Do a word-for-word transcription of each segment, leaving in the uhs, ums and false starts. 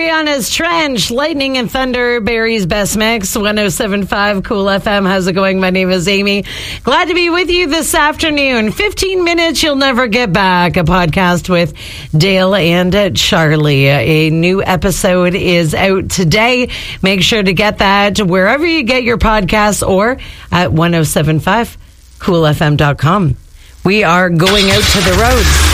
Mariana's Trench, Lightning and Thunder, Barry's Best Mix, one oh seven point five Cool F M. How's it going? My name is Amy. Glad to be with you this afternoon. fifteen minutes you'll never get back. A podcast with Dale and Charlie. A new episode is out today. Make sure to get that wherever you get your podcasts or at one oh seven point five cool f m dot com. We are going out to the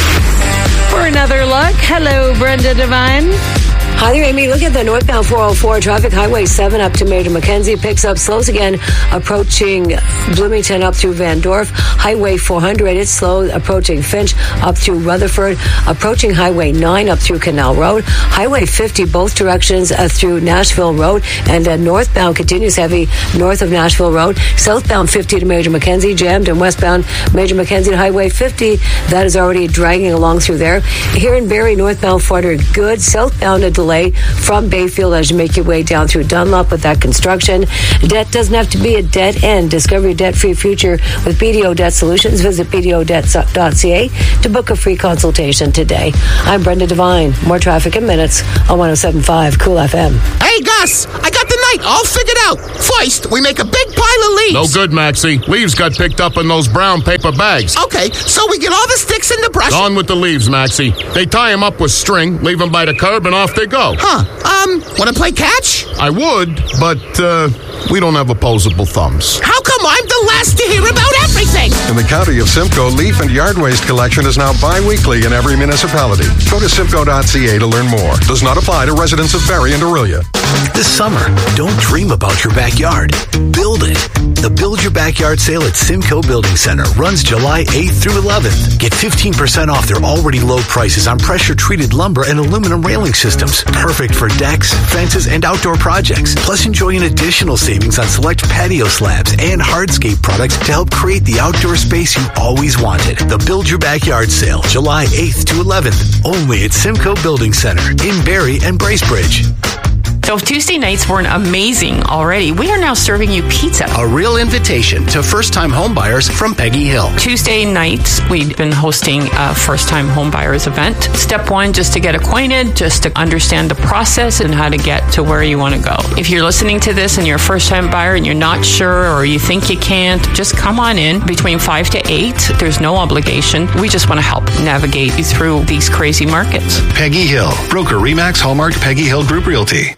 roads for another look. Hello, Brenda Devine. Hi there, Amy. Look at the northbound four oh four traffic. Highway seven up to Major Mackenzie. Picks up, slows again, approaching Bloomington up through Van Dorf. Highway four hundred, it's slow, approaching Finch up through Rutherford. Approaching Highway nine up through Canal Road. Highway fifty, both directions uh, through Nashville Road. And uh, northbound continues heavy north of Nashville Road. Southbound fifty to Major Mackenzie, jammed. And westbound Major Mackenzie to Highway fifty, that is already dragging along through there. Here in Barrie, northbound four hundred, good. Southbound a delay from Bayfield as you make your way down through Dunlop with that construction. Debt doesn't have to be a dead end. Discover your debt-free future with B D O Debt Solutions. Visit b d o debt dot c a to book a free consultation today. I'm Brenda Devine. More traffic in minutes on one oh seven point five Cool F M. Hey, Gus, I got the night all figured out. First, we make a big pile of leaves. No good, Maxie. Leaves got picked up in those brown paper bags. Okay, so we get all the sticks in the brush. On with the leaves, Maxie. They tie them up with string, leave them by the curb, and off they go. Huh. Um, want to play catch? I would, but, uh, we don't have opposable thumbs. How come I'm the last to hear about everything? In the county of Simcoe, leaf and yard waste collection is now bi-weekly in every municipality. Go to simcoe dot c a to learn more. Does not apply to residents of Barrie and Orillia. This summer, don't dream about your backyard. Build it. The Build Your Backyard sale at Simcoe Building Center runs July eighth through eleventh. Get fifteen percent off their already low prices on pressure-treated lumber and aluminum railing systems. Perfect for decks, fences, and outdoor projects. Plus, enjoy an additional savings on select patio slabs and hardscape products to help create the outdoor space you always wanted. The Build Your Backyard sale, July eighth to eleventh. Only at Simcoe Building Center in Barrie and Bracebridge. So if Tuesday nights weren't amazing already, we are now serving you pizza. A real invitation to first-time homebuyers from Peggy Hill. Tuesday nights, we've been hosting a first-time homebuyers event. Step one, just to get acquainted, just to understand the process and how to get to where you want to go. If you're listening to this and you're a first-time buyer and you're not sure or you think you can't, just come on in between five to eight. There's no obligation. We just want to help navigate you through these crazy markets. Peggy Hill, broker Remax Hallmark Peggy Hill Group Realty.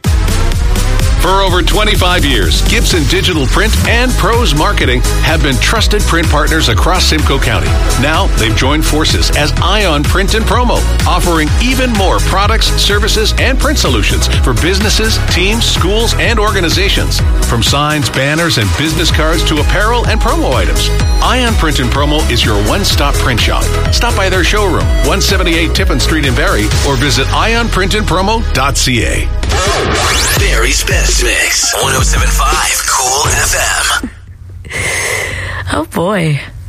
For over twenty-five years, Gibson Digital Print and Pros Marketing have been trusted print partners across Simcoe County. Now, they've joined forces as Ion Print and Promo, offering even more products, services, and print solutions for businesses, teams, schools, and organizations. From signs, banners, and business cards to apparel and promo items, Ion Print and Promo is your one-stop print shop. Stop by their showroom, one seventy-eight Tippin Street in Barrie, or visit ion print and promo dot c a. Barry's Best Mix, one oh seven point five Cool F M. Oh boy.